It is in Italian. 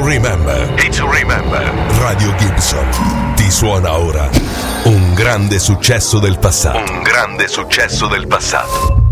remember. Radio Gibson ti suona ora un grande successo del passato.